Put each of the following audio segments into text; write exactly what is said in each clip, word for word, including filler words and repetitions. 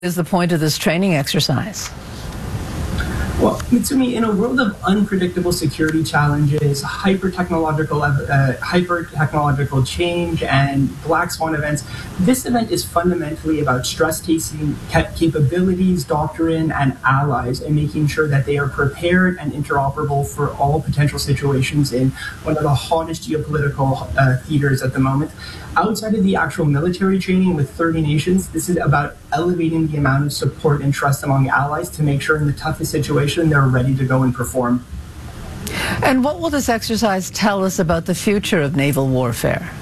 is the point of this training exercise? Well, Mitsumi, in a world of unpredictable security challenges, hyper-technological, uh, hyper-technological change, and black swan events, this event is fundamentally about stress-testing capabilities, doctrine, and allies, and making sure that they are prepared and interoperable for all potential situations in one of the hottest geopolitical uh, theaters at the moment. Outside of the actual military training with thirty nations, this is about elevating the amount of support and trust among allies to make sure in the toughest situation they're ready to go and perform. And what will this exercise tell us about the future of naval warfare?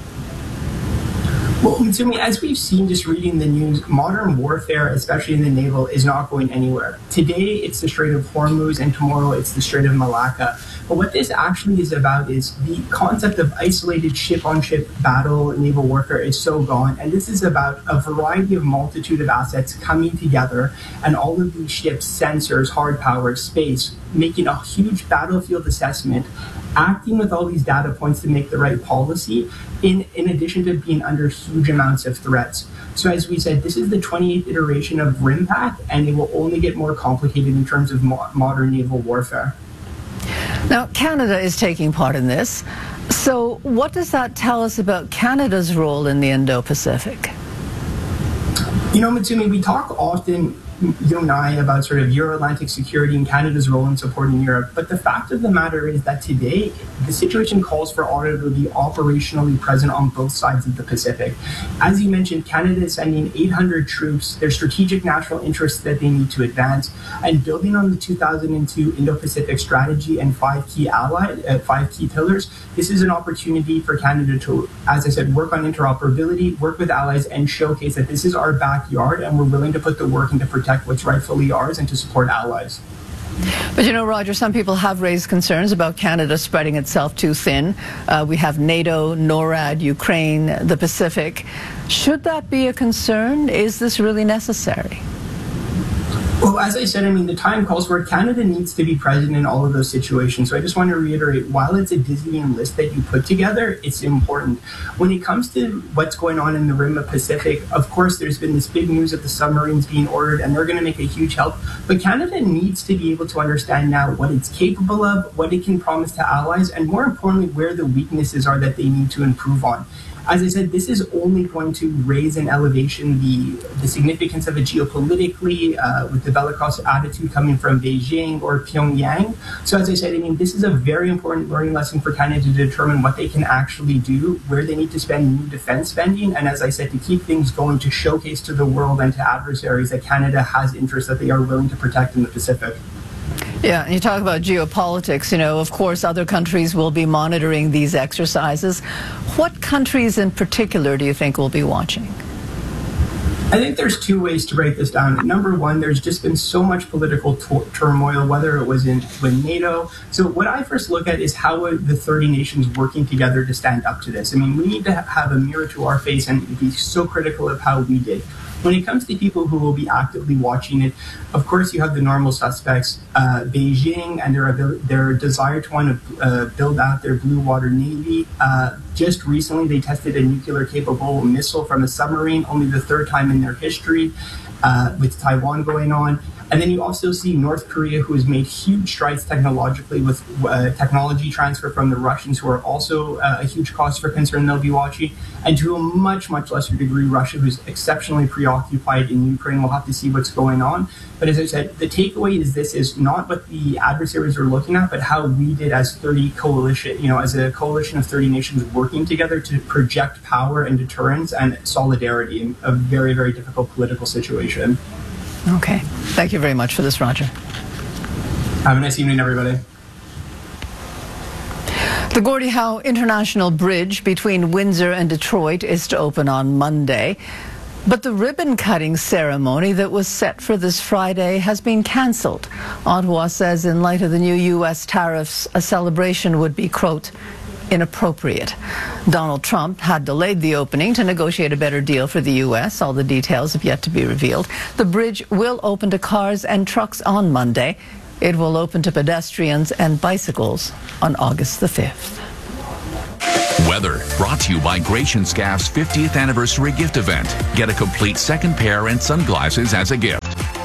Well, Mitsumi, as we've seen just reading the news, modern warfare, especially in the naval, is not going anywhere. Today, it's the Strait of Hormuz, and tomorrow, it's the Strait of Malacca. But what this actually is about is the concept of isolated ship-on-ship battle naval warfare is so gone, and this is about a variety of multitude of assets coming together, and all of these ships, sensors, hard power, space, making a huge battlefield assessment, acting with all these data points to make the right policy, in, in addition to being under huge amounts of threats. So as we said, this is the twenty-eighth iteration of RIMPAC, and it will only get more complicated in terms of mo modern naval warfare. Now, Canada is taking part in this. So what does that tell us about Canada's role in the Indo-Pacific? You know, Mitsumi, we talk often, you and I, about sort of Euro-Atlantic security and Canada's role in supporting Europe. But the fact of the matter is that today, the situation calls for Ottawa to be operationally present on both sides of the Pacific. As you mentioned, Canada is sending eight hundred troops, their strategic national interests that they need to advance, and building on the two thousand two Indo-Pacific strategy and five key allies, uh, five key pillars. This is an opportunity for Canada to, as I said, work on interoperability, work with allies, and showcase that this is our backyard, and we're willing to put the work into protect what's rightfully ours and to support allies. But you know, Roger, some people have raised concerns about Canada spreading itself too thin. Uh, we have NATO, NORAD, Ukraine, the Pacific. Should that be a concern? Is this really necessary? Well, as I said, I mean, the time calls for it. Canada needs to be present in all of those situations. So I just want to reiterate, while it's a dizzying list that you put together, it's important. When it comes to what's going on in the rim of Pacific, of course, there's been this big news of the submarines being ordered, and they're going to make a huge help. But Canada needs to be able to understand now what it's capable of, what it can promise to allies, and more importantly, where the weaknesses are that they need to improve on. As I said, this is only going to raise in elevation the, the significance of it geopolitically, uh, with the bellicose attitude coming from Beijing or Pyongyang. So as I said, I mean, this is a very important learning lesson for Canada to determine what they can actually do, where they need to spend new defense spending, and as I said, to keep things going, to showcase to the world and to adversaries that Canada has interests that they are willing to protect in the Pacific. Yeah, and you talk about geopolitics, you know, of course other countries will be monitoring these exercises. What countries in particular do you think will be watching? I think there's two ways to break this down. Number one, there's just been so much political turmoil, whether it was in with NATO. So what I first look at is how are the thirty nations working together to stand up to this? I mean, we need to have a mirror to our face and be so critical of how we did. When it comes to people who will be actively watching it, of course, you have the normal suspects, uh, Beijing and their their desire to want to uh, build out their blue water navy. Uh, just recently, they tested a nuclear-capable missile from a submarine, only the third time in their history, uh, with Taiwan going on. And then you also see North Korea, who has made huge strides technologically with uh, technology transfer from the Russians, who are also uh, a huge cause for concern they'll be watching. And to a much, much lesser degree, Russia, who's exceptionally preoccupied in Ukraine. We'll have to see what's going on. But as I said, the takeaway is this is not what the adversaries are looking at, but how we did as thirty coalition, you know, as a coalition of thirty nations working together to project power and deterrence and solidarity in a very, very difficult political situation. Okay. Thank you very much for this, Roger. Have a nice evening, everybody. The Gordie Howe International Bridge between Windsor and Detroit is to open on Monday. But the ribbon-cutting ceremony that was set for this Friday has been cancelled. Ottawa says in light of the new U S tariffs, a celebration would be, quote, inappropriate. Donald Trump had delayed the opening to negotiate a better deal for the U S. All the details have yet to be revealed. The bridge will open to cars and trucks on Monday. It will open to pedestrians and bicycles on August the fifth. Weather, brought to you by Gratian Scaff's fiftieth anniversary gift event. Get a complete second pair and sunglasses as a gift.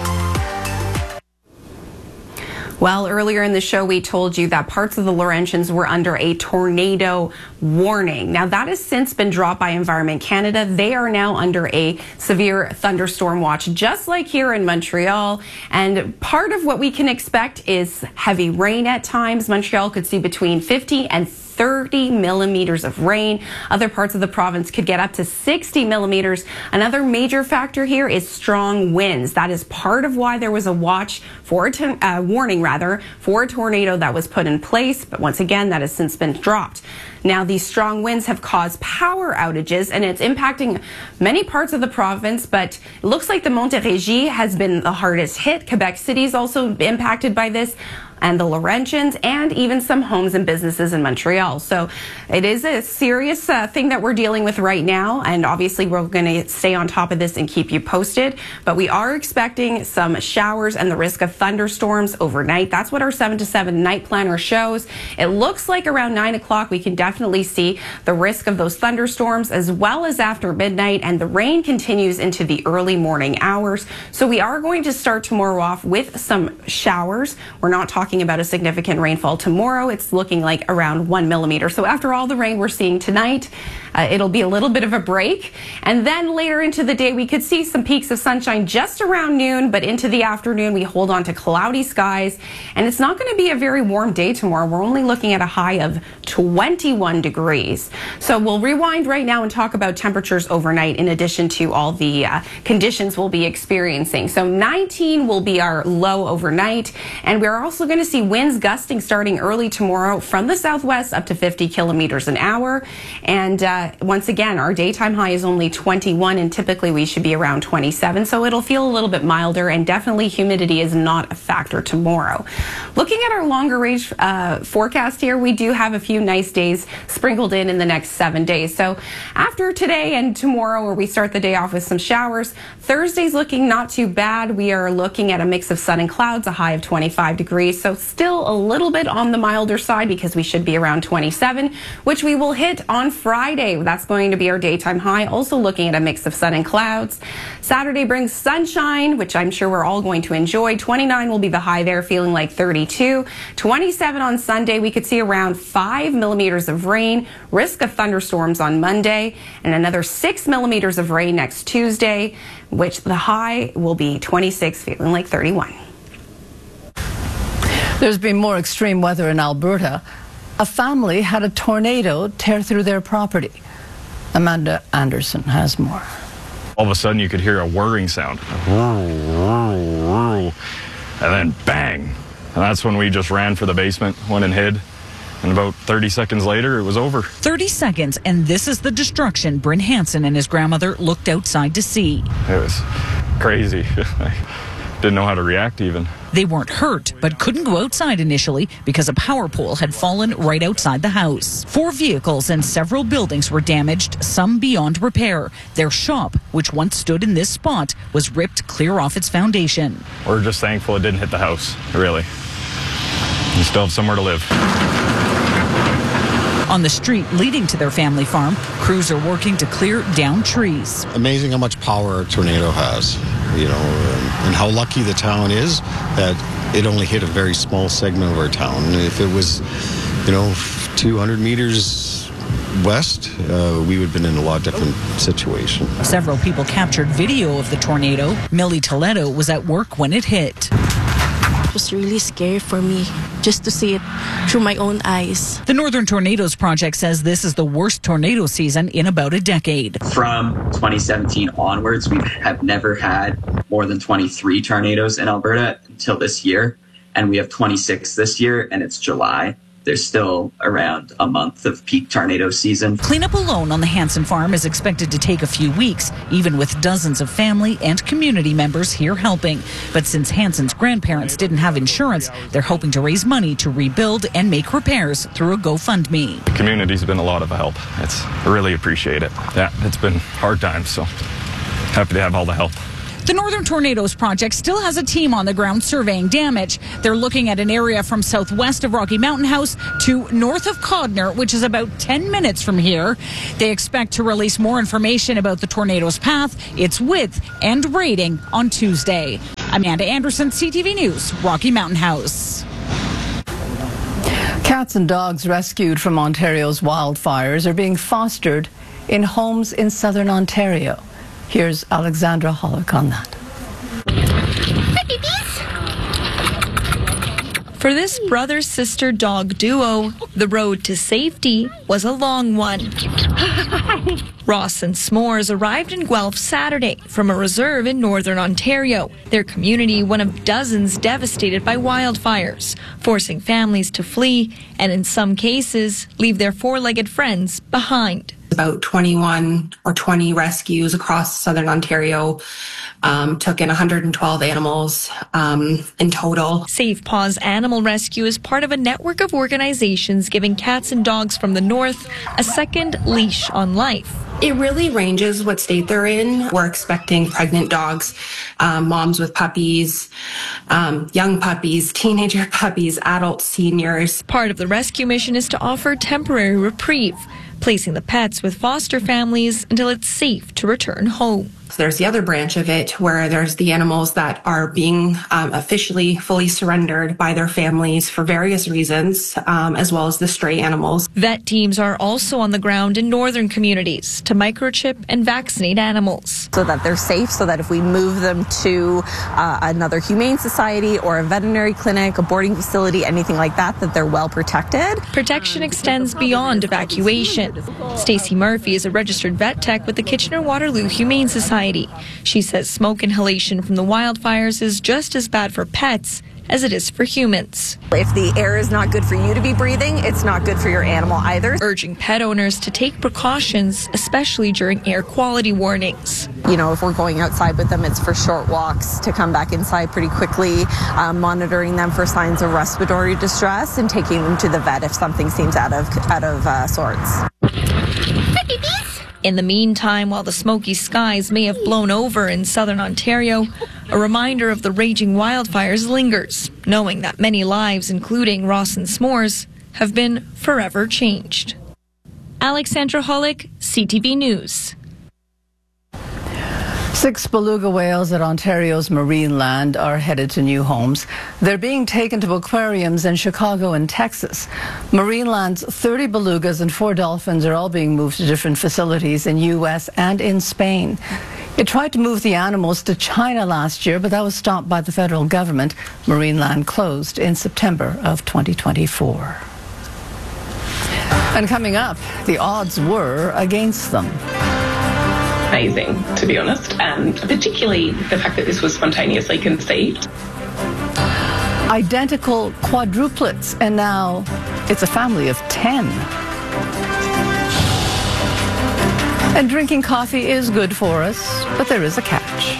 Well, earlier in the show, we told you that parts of the Laurentians were under a tornado warning. Now, that has since been dropped by Environment Canada. They are now under a severe thunderstorm watch, just like here in Montreal. And part of what we can expect is heavy rain at times. Montreal could see between fifty and thirty millimeters of rain. Other parts of the province could get up to sixty millimeters. Another major factor here is strong winds. That is part of why there was a watch for a uh, warning rather for a tornado that was put in place. But once again, that has since been dropped. Now, these strong winds have caused power outages, and it's impacting many parts of the province, but it looks like the Montérégie has been the hardest hit. Quebec City is also impacted by this, and the Laurentians, and even some homes and businesses in Montreal. So it is a serious uh, thing that we're dealing with right now, and obviously we're going to stay on top of this and keep you posted. But we are expecting some showers and the risk of thunderstorms overnight. That's what our seven to seven night planner shows. It looks like around nine o'clock we can definitely see the risk of those thunderstorms, as well as after midnight, and the rain continues into the early morning hours. So we are going to start tomorrow off with some showers. We're not talking Talking about a significant rainfall tomorrow. It's looking like around one millimeter. So after all the rain we're seeing tonight, uh, it'll be a little bit of a break. And then later into the day, we could see some peaks of sunshine just around noon, but into the afternoon, we hold on to cloudy skies. And it's not going to be a very warm day tomorrow. We're only looking at a high of twenty-one degrees. So we'll rewind right now and talk about temperatures overnight, in addition to all the uh, conditions we'll be experiencing. So nineteen will be our low overnight. And we're also going to see winds gusting starting early tomorrow from the southwest up to fifty kilometers an hour. And uh, once again, our daytime high is only twenty-one, and typically we should be around twenty-seven. So it'll feel a little bit milder, and definitely humidity is not a factor tomorrow. Looking at our longer range uh, forecast here, we do have a few nice days sprinkled in in the next seven days. So after today and tomorrow, where we start the day off with some showers, Thursday's looking not too bad. We are looking at a mix of sun and clouds, a high of twenty-five degrees. So still a little bit on the milder side, because we should be around twenty-seven, which we will hit on Friday. That's going to be our daytime high. Also looking at a mix of sun and clouds. Saturday brings sunshine, which I'm sure we're all going to enjoy. twenty-nine will be the high there, feeling like thirty-two. twenty-seven on Sunday. We could see around five millimeters of rain. Risk of thunderstorms on Monday, and another six millimeters of rain next Tuesday, which the high will be twenty-six, feeling like thirty-one. There's been more extreme weather in Alberta. A family had a tornado tear through their property. Amanda Anderson has more. All of a sudden you could hear a whirring sound. And then bang. And that's when we just ran for the basement, went and hid. And about thirty seconds later, it was over. thirty seconds, and this is the destruction Bryn Hansen and his grandmother looked outside to see. It was crazy. I didn't know how to react even. They weren't hurt, but couldn't go outside initially because a power pole had fallen right outside the house. Four vehicles and several buildings were damaged, some beyond repair. Their shop, which once stood in this spot, was ripped clear off its foundation. We're just thankful it didn't hit the house, really. We still have somewhere to live. On the street leading to their family farm, crews are working to clear down trees. Amazing how much power a tornado has, you know, and how lucky the town is that it only hit a very small segment of our town. If it was, you know, two hundred meters west, uh, we would have been in a lot different situation. Several people captured video of the tornado. Millie Toledo was at work when it hit. It was really scary for me just to see it through my own eyes. The Northern Tornadoes Project says this is the worst tornado season in about a decade. From twenty seventeen onwards, we have never had more than twenty-three tornadoes in Alberta until this year. And we have twenty-six this year, and it's July. There's still around a month of peak tornado season. Cleanup alone on the Hansen farm is expected to take a few weeks, even with dozens of family and community members here helping. But since Hansen's grandparents didn't have insurance, they're hoping to raise money to rebuild and make repairs through a GoFundMe. The community's been a lot of help. It's I really appreciate it. Yeah, it's been hard times, so happy to have all the help. The Northern Tornadoes Project still has a team on the ground surveying damage. They're looking at an area from southwest of Rocky Mountain House to north of Codner, which is about ten minutes from here. They expect to release more information about the tornado's path, its width, and rating on Tuesday. Amanda Anderson, C T V News, Rocky Mountain House. Cats and dogs rescued from Ontario's wildfires are being fostered in homes in southern Ontario. Here's Alexandra Hollick on that. For this brother-sister dog duo, the road to safety was a long one. Ross and S'mores arrived in Guelph Saturday from a reserve in northern Ontario, their community one of dozens devastated by wildfires, forcing families to flee and in some cases leave their four-legged friends behind. About twenty-one or twenty rescues across southern Ontario, um, took in one hundred twelve animals um, in total. Safe Paws Animal Rescue is part of a network of organizations giving cats and dogs from the north a second leash on life. It really ranges what state they're in. We're expecting pregnant dogs, um, moms with puppies, um, young puppies, teenager puppies, adult seniors. Part of the rescue mission is to offer temporary reprieve, placing the pets with foster families until it's safe to return home. There's the other branch of it where there's the animals that are being um, officially fully surrendered by their families for various reasons, um, as well as the stray animals. Vet teams are also on the ground in northern communities to microchip and vaccinate animals. So that they're safe, so that if we move them to uh, another humane society or a veterinary clinic, a boarding facility, anything like that, that they're well protected. Protection extends beyond evacuation. Stacey Murphy is a registered vet tech with the Kitchener-Waterloo Humane Society. She says smoke inhalation from the wildfires is just as bad for pets as it is for humans. If the air is not good for you to be breathing, it's not good for your animal either. Urging pet owners to take precautions, especially during air quality warnings. You know, if we're going outside with them, it's for short walks, to come back inside pretty quickly, um, monitoring them for signs of respiratory distress, and taking them to the vet if something seems out of, out of uh, sorts. In the meantime, while the smoky skies may have blown over in southern Ontario, a reminder of the raging wildfires lingers, knowing that many lives, including Ross and S'mores, have been forever changed. Alexandra Hollick, C T V News. Six beluga whales at Ontario's Marineland are headed to new homes. They're being taken to aquariums in Chicago and Texas. Marineland's thirty belugas and four dolphins are all being moved to different facilities in U S and in Spain. It tried to move the animals to China last year, but that was stopped by the federal government. Marineland closed in September of twenty twenty-four. And coming up, the odds were against them. Amazing, to be honest, and particularly the fact that this was spontaneously conceived. Identical quadruplets, and now it's a family of ten. And drinking coffee is good for us, but there is a catch.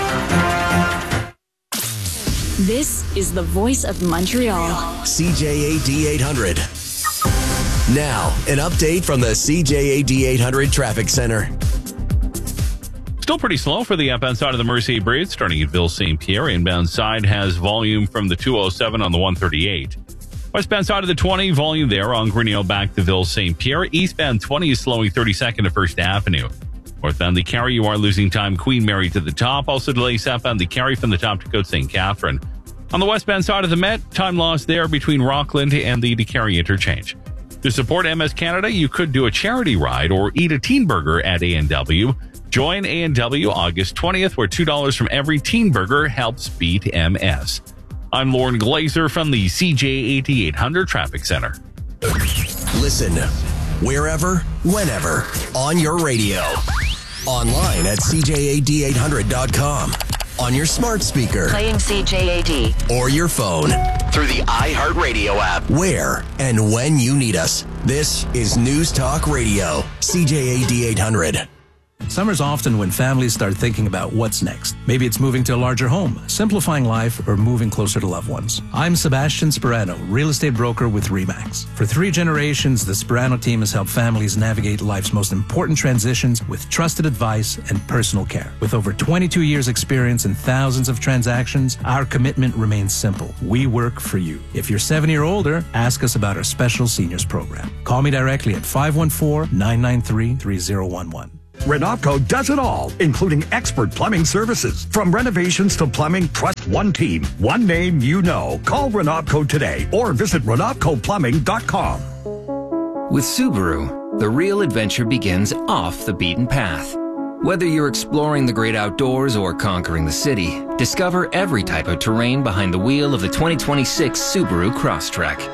This is the voice of Montreal. C J A D eight hundred. Now, an update from the C J A D eight hundred Traffic Center. Still pretty slow for the outbound side of the Mercier Bridge, starting at Ville Saint Pierre. Inbound side has volume from the two oh seven on the one thirty-eight. Westbound side of the twenty, volume there on Grinnell back to Ville Saint Pierre. Eastbound twenty is slowing thirty-second to First Avenue. Northbound the Carry, you are losing time Queen Mary to the top. Also delays southbound the Carry from the top to Côte Saint Catherine. On the westbound side of the Met, time lost there between Rockland and the DeCarry interchange. To support M S Canada, you could do a charity ride or eat a teen burger at A and W. Join A and W August twentieth, where two dollars from every teen burger helps beat M S. I'm Lauren Glazer from the C J A D eight hundred Traffic Center. Listen wherever, whenever, on your radio. Online at C J A D eight hundred dot com. On your smart speaker. Playing C J A D. Or your phone. Through the iHeartRadio app. Where and when you need us. This is News Talk Radio. C J A D eight hundred. Summer's often when families start thinking about what's next. Maybe it's moving to a larger home, simplifying life, or moving closer to loved ones. I'm Sebastian Sperano, real estate broker with RE/MAX. For three generations, the Sperano team has helped families navigate life's most important transitions with trusted advice and personal care. With over twenty-two years experience and thousands of transactions, our commitment remains simple. We work for you. If you're seventy or older, ask us about our special seniors program. Call me directly at five one four, nine nine three, three zero one one. Renopco does it all, including expert plumbing services. From renovations to plumbing, trust one team, one name you know. Call Renopco today or visit renopco plumbing dot com. With Subaru, the real adventure begins off the beaten path. Whether you're exploring the great outdoors or conquering the city, discover every type of terrain behind the wheel of the twenty twenty-six Subaru Crosstrek.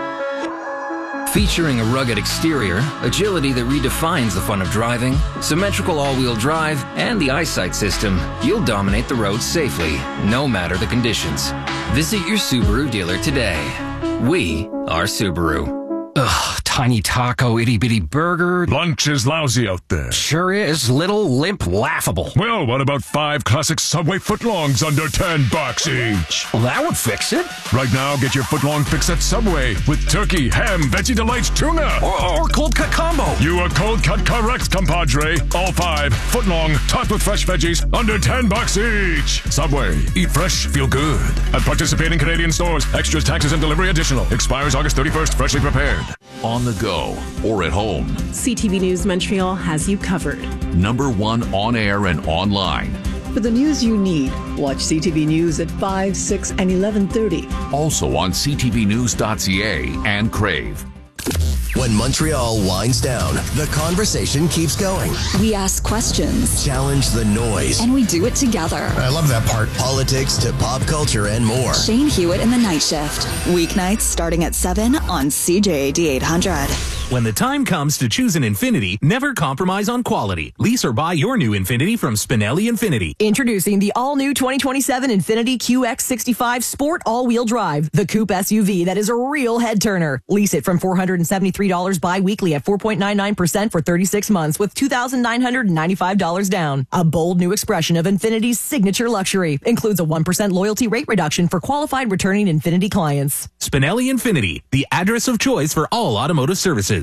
Featuring a rugged exterior, agility that redefines the fun of driving, symmetrical all-wheel drive, and the eyesight system, you'll dominate the road safely, no matter the conditions. Visit your Subaru dealer today. We are Subaru. Ugh, tiny taco, itty-bitty burger. Lunch is lousy out there. Sure is. Little, limp, laughable. Well, what about five classic Subway footlongs under ten bucks each? Well, that would fix it. Right now, get your footlong fix at Subway with turkey, ham, veggie delights, tuna. Or, or cold cut combo. You are cold cut correct, compadre. All five, footlong, topped with fresh veggies, under ten bucks each. Subway, eat fresh, feel good. At participating Canadian stores, extras, taxes, and delivery additional. Expires August thirty-first, freshly prepared. On the go or at home, C T V News Montreal has you covered. Number one on air and online. For the news you need, watch C T V News at five, six, and eleven thirty. Also on c t v news dot c a and Crave. When Montreal winds down, the conversation keeps going. We ask questions. Challenge the noise. And we do it together. I love that part. Politics to pop culture and more. Shane Hewitt in the Night Shift. Weeknights starting at seven on C J A D eight hundred. When the time comes to choose an Infiniti, never compromise on quality. Lease or buy your new Infiniti from Spinelli Infiniti. Introducing the all-new twenty twenty-seven Infiniti Q X sixty-five Sport All-Wheel Drive, the coupe S U V that is a real head-turner. Lease it from four hundred seventy-three dollars bi-weekly at four point nine nine percent for thirty-six months with two thousand nine hundred ninety-five dollars down. A bold new expression of Infiniti's signature luxury. Includes a one percent loyalty rate reduction for qualified returning Infiniti clients. Spinelli Infiniti, the address of choice for all automotive services.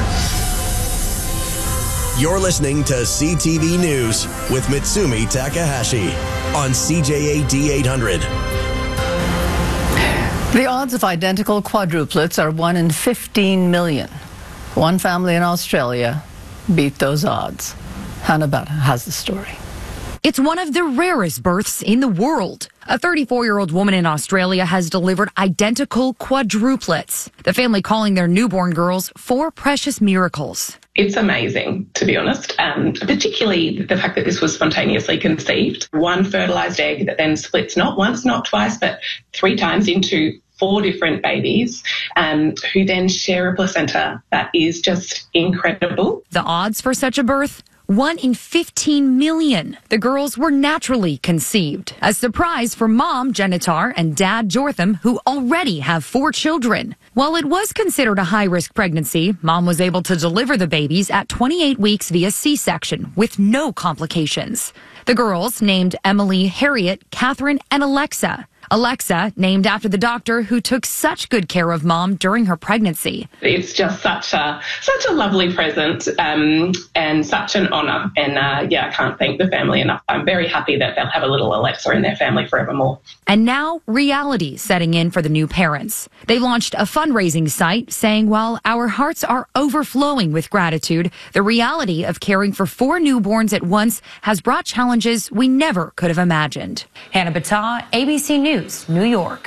You're listening to C T V News with Mitsumi Takahashi on C J A D eight hundred. The odds of identical quadruplets are one in fifteen million. One family in Australia beat those odds. Hannah Batta has the story. It's one of the rarest births in the world. A thirty-four-year-old woman in Australia has delivered identical quadruplets. The family calling their newborn girls four precious miracles. It's amazing, to be honest, um, particularly the fact that this was spontaneously conceived. One fertilized egg that then splits not once, not twice, but three times into four different babies um, who then share a placenta. That is just incredible. The odds for such a birth? One in fifteen million. The girls were naturally conceived. A surprise for mom, Genitar, and dad, Jortham, who already have four children. While it was considered a high-risk pregnancy, mom was able to deliver the babies at twenty-eight weeks via C-section with no complications. The girls, named Emily, Harriet, Catherine, and Alexa. Alexa, named after the doctor who took such good care of mom during her pregnancy. It's just such a such a lovely present um, and such an honour. And uh, yeah, I can't thank the family enough. I'm very happy that they'll have a little Alexa in their family forevermore. And now reality setting in for the new parents. They launched a fundraising site saying, while our hearts are overflowing with gratitude, the reality of caring for four newborns at once has brought challenges we never could have imagined. Hannah Batta, A B C News, New York.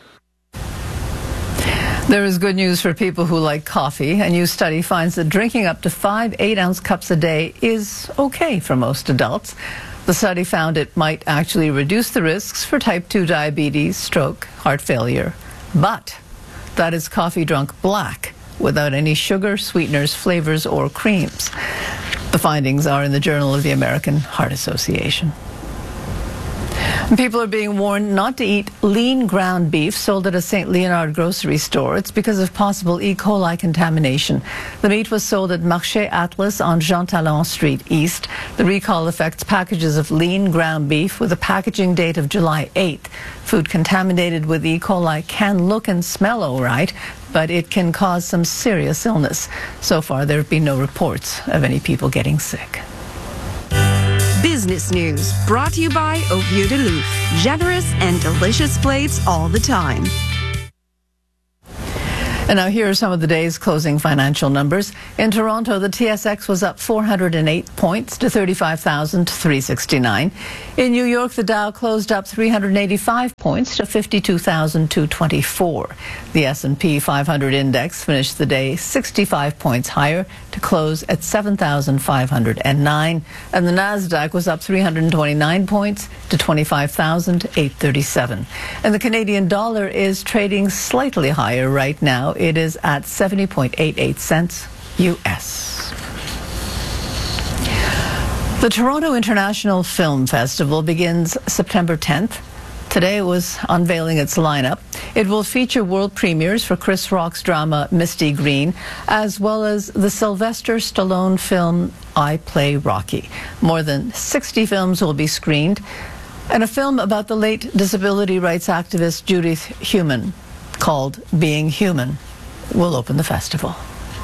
There is good news for people who like coffee. A new study finds that drinking up to five eight-ounce cups a day is okay for most adults. The study found it might actually reduce the risks for type two diabetes, stroke, heart failure. But that is coffee drunk black, without any sugar, sweeteners, flavors, or creams. The findings are in the Journal of the American Heart Association. People are being warned not to eat lean ground beef sold at a Saint Leonard grocery store. It's because of possible E. coli contamination. The meat was sold at Marché Atlas on Jean Talon Street East. The recall affects packages of lean ground beef with a packaging date of July eighth. Food contaminated with E. coli can look and smell all right, but it can cause some serious illness. So far, there have been no reports of any people getting sick. Business News, brought to you by Au Vieux de Louf. Generous and delicious plates all the time. And now here are some of the day's closing financial numbers. In Toronto, the T S X was up four hundred eight points to thirty-five thousand three hundred sixty-nine. In New York, the Dow closed up three hundred eighty-five points to fifty-two thousand two hundred twenty-four. The S and P five hundred index finished the day sixty-five points higher to close at seven thousand five hundred nine. And the Nasdaq was up three hundred twenty-nine points to twenty-five thousand eight hundred thirty-seven. And the Canadian dollar is trading slightly higher right now. It is at seventy point eight eight cents U S. The Toronto International Film Festival begins September tenth. Today it was unveiling its lineup. It will feature world premieres for Chris Rock's drama Misty Green, as well as the Sylvester Stallone film I Play Rocky. More than sixty films will be screened, and a film about the late disability rights activist Judith Heumann, called Being Human, will open the festival.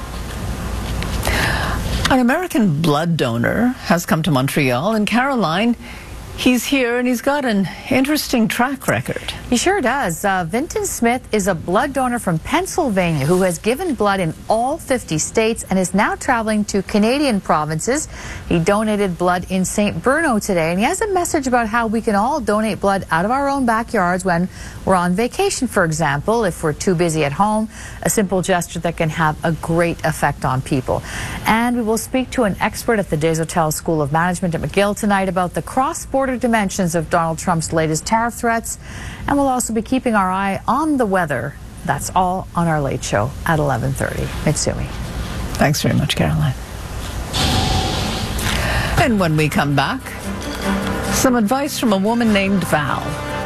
An American blood donor has come to Montreal, and Caroline, he's here and he's got an interesting track record. He sure does. Uh, Vinton Smith is a blood donor from Pennsylvania who has given blood in all fifty states and is now traveling to Canadian provinces. He donated blood in Saint Bruno today, and he has a message about how we can all donate blood out of our own backyards when we're on vacation, for example, if we're too busy at home. A simple gesture that can have a great effect on people. And we will speak to an expert at the Desautels School of Management at McGill tonight about the cross-border dimensions of Donald Trump's latest tariff threats. And we'll also be keeping our eye on the weather. That's all on our Late Show at eleven thirty. Mitsumi. Thanks very much, Caroline. And when we come back, some advice from a woman named Val.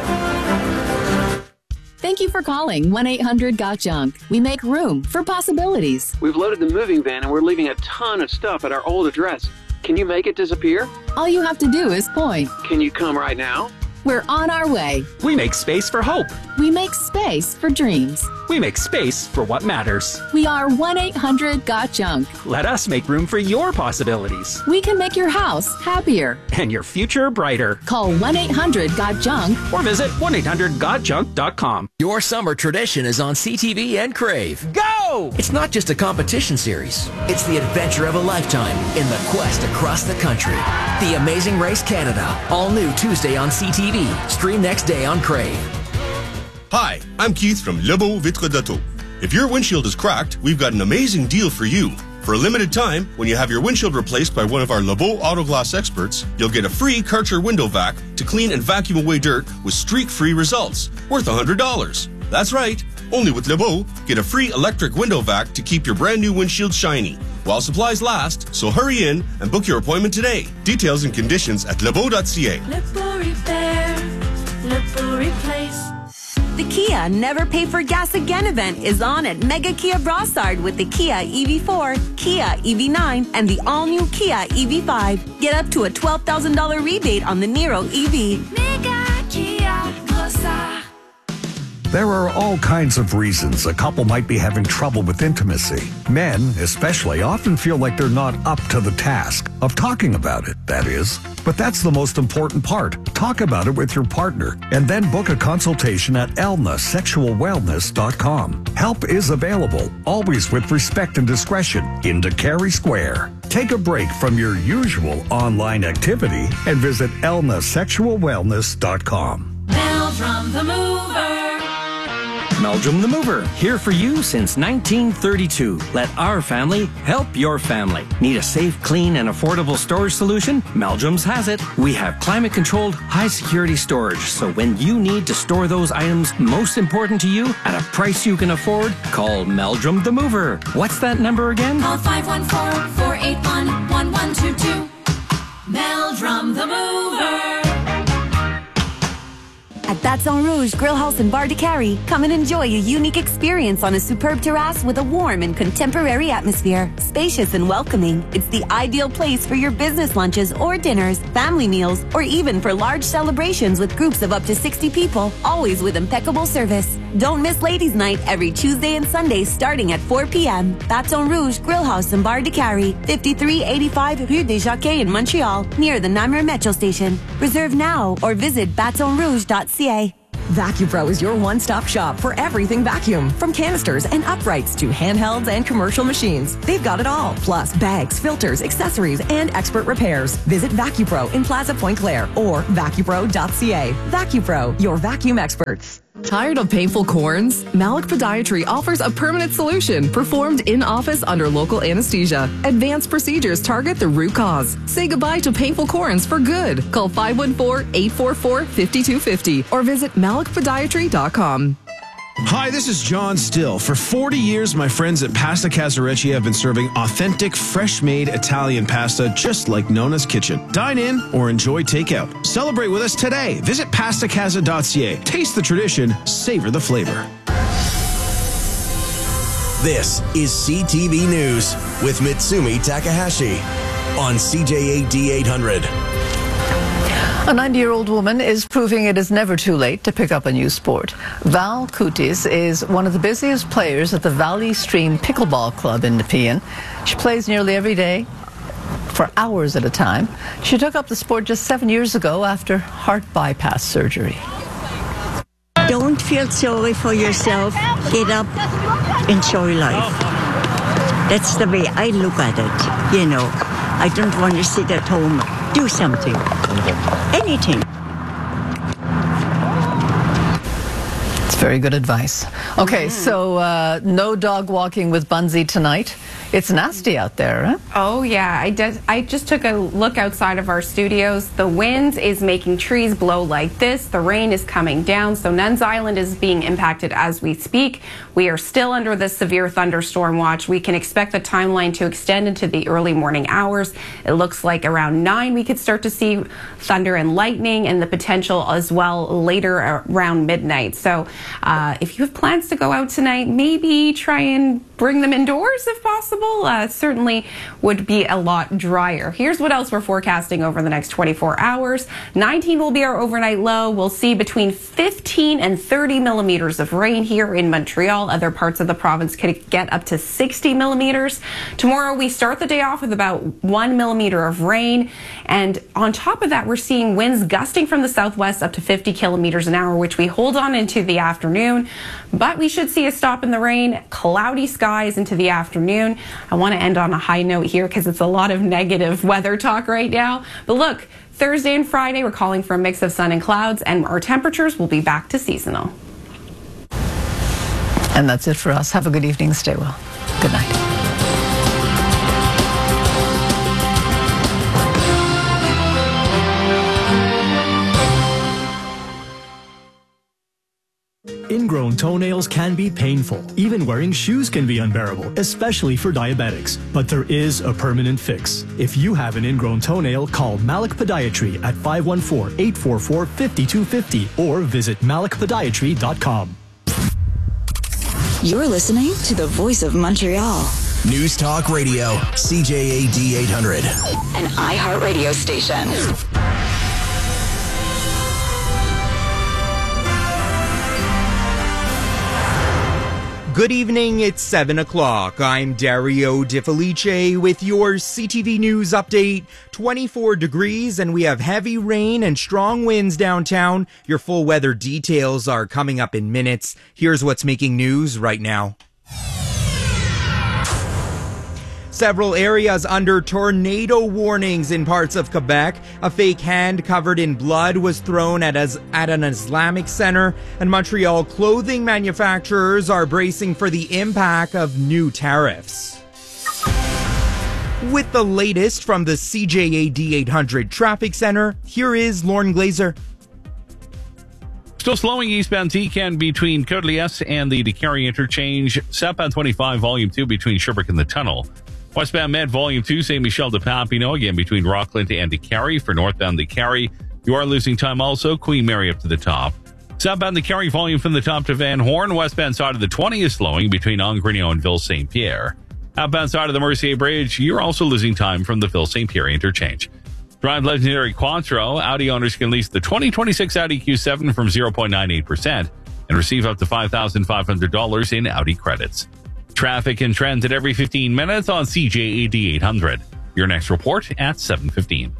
Thank you for calling one eight hundred got junk. We make room for possibilities. We've loaded the moving van and we're leaving a ton of stuff at our old address. Can you make it disappear? All you have to do is point. Can you come right now? We're on our way. We make space for hope. We make space for dreams. We make space for what matters. We are one eight hundred got junk. Let us make room for your possibilities. We can make your house happier. And your future brighter. Call one eight hundred got junk. Or visit one eight hundred got junk dot com. Your summer tradition is on C T V and Crave. Go! It's not just a competition series. It's the adventure of a lifetime in the quest across the country. The Amazing Race Canada. All new Tuesday on C T V. Stream next day on Crave. Hi, I'm Keith from Lebeau Vitre d'Auto. If your windshield is cracked, we've got an amazing deal for you. For a limited time, when you have your windshield replaced by one of our Lebeau Auto Glass experts, you'll get a free Karcher window vac to clean and vacuum away dirt with streak-free results, worth one hundred dollars. That's right. Only with Lebeau, get a free electric window vac to keep your brand new windshield shiny while supplies last, so hurry in and book your appointment today. Details and conditions at lebeau dot c a. Lebeau Repair, Lebeau Replace. The Kia Never Pay for Gas Again event is on at Mega Kia Brossard with the Kia E V four, Kia E V nine, and the all-new Kia E V five. Get up to a twelve thousand dollars rebate on the Niro E V. Mega Kia Brossard. There are all kinds of reasons a couple might be having trouble with intimacy. Men, especially, often feel like they're not up to the task of talking about it, that is. But that's the most important part. Talk about it with your partner and then book a consultation at elna sexual wellness dot com. Help is available, always with respect and discretion, in Carey Square. Take a break from your usual online activity and visit elna sexual wellness dot com. Meldrum the Mover. Meldrum the Mover, here for you since nineteen thirty-two. Let our family help your family. Need a safe, clean, and affordable storage solution? Meldrum's has it. We have climate-controlled, high-security storage, so when you need to store those items most important to you at a price you can afford, call Meldrum the Mover. What's that number again? Call five one four, four eight one, one one two two. Meldrum the Mover. At Baton Rouge Grill House and Bar de Cary, come and enjoy a unique experience on a superb terrace with a warm and contemporary atmosphere. Spacious and welcoming, it's the ideal place for your business lunches or dinners, family meals, or even for large celebrations with groups of up to sixty people, always with impeccable service. Don't miss Ladies' Night every Tuesday and Sunday starting at four p.m. Baton Rouge Grill House and Bar de Cary, fifty-three eighty-five Rue des Jacquets in Montreal, near the Namur Metro Station. Reserve now or visit baton rouge dot c a. VacuPro is your one-stop shop for everything vacuum. From canisters and uprights to handhelds and commercial machines. They've got it all. Plus bags, filters, accessories, and expert repairs. Visit VacuPro in Plaza Point Claire or vacupro dot c a. VacuPro, your vacuum experts. Tired of painful corns? Malik Podiatry offers a permanent solution performed in office under local anesthesia. Advanced procedures target the root cause. Say goodbye to painful corns for good. Call five one four, eight four four, five two five zero or visit malik podiatry dot com. Hi, this is John Still. For forty years, my friends at Pasta Casarecci have been serving authentic, fresh-made Italian pasta just like Nona's Kitchen. Dine in or enjoy takeout. Celebrate with us today. Visit pasta casa dot c a. Taste the tradition, savor the flavor. This is C T V News with Mitsumi Takahashi on C J A D eight hundred. A ninety-year-old woman is proving it is never too late to pick up a new sport. Val Kutis is one of the busiest players at the Valley Stream Pickleball Club in Nepean. She plays nearly every day for hours at a time. She took up the sport just seven years ago after heart bypass surgery. Don't feel sorry for yourself. Get up, enjoy life. That's the way I look at it. You know, I don't want to sit at home. Do something. Anything. It's very good advice. Okay, Mm-hmm. so uh, no dog walking with Bunzi tonight. It's nasty out there, huh? Oh, yeah. I, did, I just took a look outside of our studios. The wind is making trees blow like this. The rain is coming down. So Nuns Island is being impacted as we speak. We are still under this severe thunderstorm watch. We can expect the timeline to extend into the early morning hours. It looks like around nine we could start to see thunder and lightning, and the potential as well later around midnight. So uh, if you have plans to go out tonight, maybe try and bring them indoors if possible. Uh, certainly would be a lot drier. Here's what else we're forecasting over the next twenty-four hours. nineteen will be our overnight low. We'll see between fifteen and thirty millimeters of rain here in Montreal. Other parts of the province could get up to sixty millimeters. Tomorrow we start the day off with about one millimeter of rain. And on top of that, we're seeing winds gusting from the southwest up to fifty kilometers an hour, which we hold on into the afternoon. But we should see a stop in the rain, cloudy skies into the afternoon. I want to end on a high note here because it's a lot of negative weather talk right now. But look, Thursday and Friday, we're calling for a mix of sun and clouds, and our temperatures will be back to seasonal. And that's it for us. Have a good evening. Stay well. Good night. Ingrown toenails can be painful. Even wearing shoes can be unbearable, especially for diabetics. But there is a permanent fix. If you have an ingrown toenail, call Malik Podiatry at five one four, eight four four, five two five zero or visit malik podiatry dot com. You're listening to the Voice of Montreal. News Talk Radio, C J A D eight hundred. An iHeartRadio station. Good evening, it's seven o'clock. I'm Dario Di Felice with your C T V News update. twenty-four degrees and we have heavy rain and strong winds downtown. Your full weather details are coming up in minutes. Here's what's making news right now. Several areas under tornado warnings in parts of Quebec. A fake hand covered in blood was thrown at, as, at an Islamic center. And Montreal clothing manufacturers are bracing for the impact of new tariffs. With the latest from the C J A D eight hundred Traffic Center, here is Lauren Glazer. Still slowing eastbound T C A N between Côte-Liesse and the DeCarry interchange. Southbound twenty-five, volume two between Sherbrooke and the tunnel. Westbound Med, volume two, Saint Michel de Papineau, again between Rockland and DeCarry. For northbound DeCarry, you are losing time also. Queen Mary up to the top. Southbound the Kerry volume from the top to Van Horn. Westbound side of the twenty is slowing between Angrignon and Ville Saint Pierre. Outbound side of the Mercier Bridge, you're also losing time from the Ville Saint Pierre interchange. Drive legendary Quattro. Audi owners can lease the twenty twenty-six Audi Q seven from zero point nine eight percent and receive up to five thousand five hundred dollars in Audi credits. Traffic and trends at every fifteen minutes on C J A D eight hundred. Your next report at seven fifteen.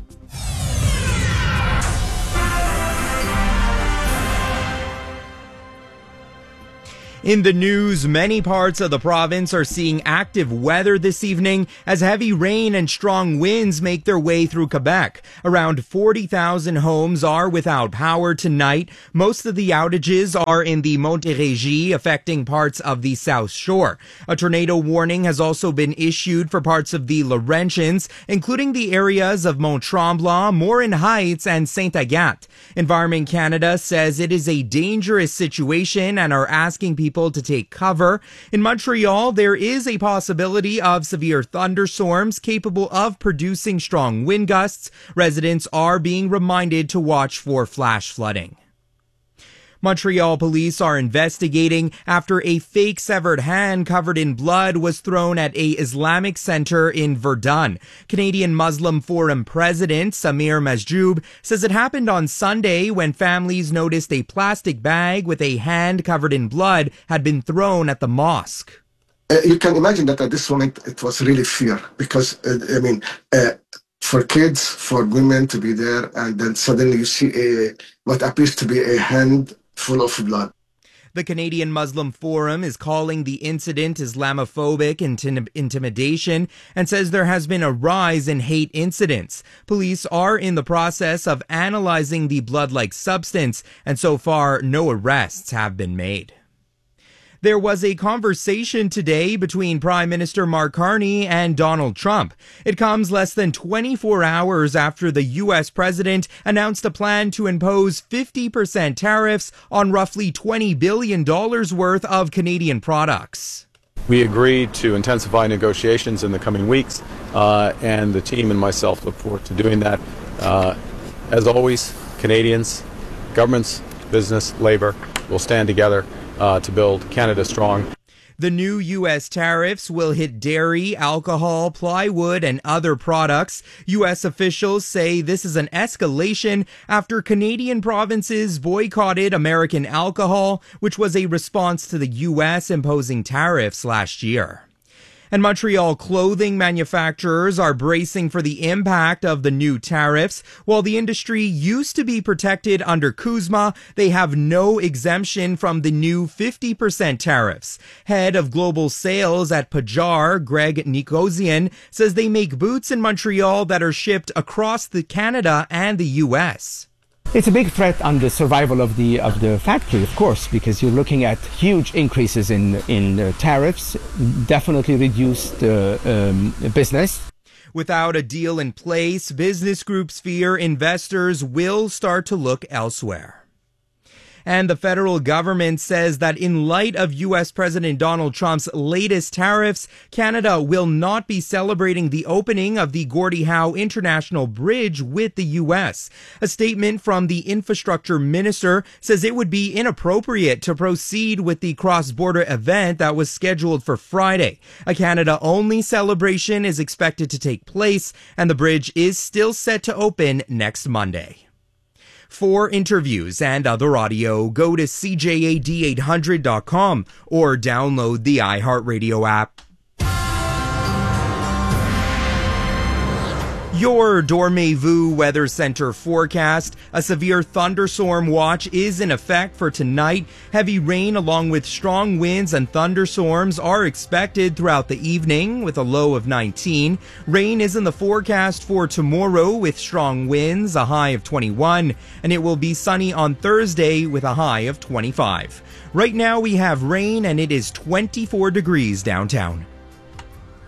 In the news, many parts of the province are seeing active weather this evening as heavy rain and strong winds make their way through Quebec. Around forty thousand homes are without power tonight. Most of the outages are in the Montérégie, affecting parts of the South Shore. A tornado warning has also been issued for parts of the Laurentians, including the areas of Mont-Tremblant, Morin Heights, and Saint-Agathe. Environment Canada says it is a dangerous situation and are asking people to take cover. In Montreal, there is a possibility of severe thunderstorms capable of producing strong wind gusts. Residents are being reminded to watch for flash flooding. Montreal police are investigating after a fake severed hand covered in blood was thrown at a Islamic center in Verdun. Canadian Muslim Forum President Samir Masjoub says it happened on Sunday when families noticed a plastic bag with a hand covered in blood had been thrown at the mosque. Uh, you can imagine that at this moment it was really fear because, uh, I mean, uh, for kids, for women to be there, and then suddenly you see a what appears to be a hand full of blood. The Canadian Muslim Forum is calling the incident Islamophobic intim- intimidation and says there has been a rise in hate incidents. Police are in the process of analyzing the blood-like substance, and so far no arrests have been made. There was a conversation today between Prime Minister Mark Carney and Donald Trump. It comes less than twenty-four hours after the U S president announced a plan to impose fifty percent tariffs on roughly twenty billion dollars worth of Canadian products. We agreed to intensify negotiations in the coming weeks, uh, and the team and myself look forward to doing that. Uh, as always, Canadians, governments, business, labor will stand together Uh, to build Canada strong. The new U S tariffs will hit dairy, alcohol, plywood, and other products. U S officials say this is an escalation after Canadian provinces boycotted American alcohol, which was a response to the U S imposing tariffs last year. And Montreal clothing manufacturers are bracing for the impact of the new tariffs. While the industry used to be protected under CUSMA, they have no exemption from the new fifty percent tariffs. Head of global sales at Pajar, Greg Nikosian, says they make boots in Montreal that are shipped across the Canada and the U S. It's a big threat on the survival of the of the factory, of course, because you're looking at huge increases in in uh, tariffs, definitely reduced uh, um, business. Without a deal in place, business groups fear investors will start to look elsewhere. And the federal government says that in light of U S President Donald Trump's latest tariffs, Canada will not be celebrating the opening of the Gordie Howe International Bridge with the U S. A statement from the infrastructure minister says it would be inappropriate to proceed with the cross-border event that was scheduled for Friday. A Canada-only celebration is expected to take place, and the bridge is still set to open next Monday. For interviews and other audio, go to C J A D eight hundred dot com or download the iHeartRadio app. Your Dormez-vous Weather Center forecast. A severe thunderstorm watch is in effect for tonight. Heavy rain along with strong winds and thunderstorms are expected throughout the evening with a low of nineteen. Rain is in the forecast for tomorrow with strong winds, a high of twenty-one. And it will be sunny on Thursday with a high of twenty-five. Right now we have rain and it is twenty-four degrees downtown.